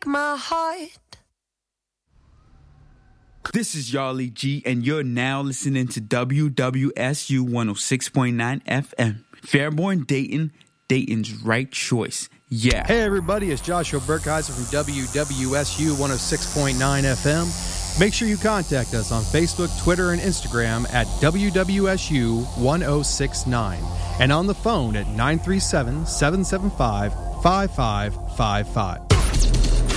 break my heart. This is Yarly G, and you're now listening to WWSU 106.9 FM. Fairborn, Dayton, Dayton's right choice. Yeah. Hey, everybody, it's Joshua Burkheiser from WWSU 106.9 FM. Make sure you contact us on Facebook, Twitter, and Instagram at WWSU 1069 and on the phone at 937-775-5555.